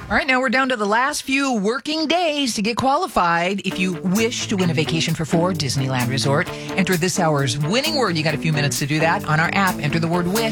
All right, now we're down to the last few working days to get qualified. If you wish to win a vacation for 4 Disneyland Resort, enter this hour's winning word. You got a few minutes to do that on our app. Enter the word WISH.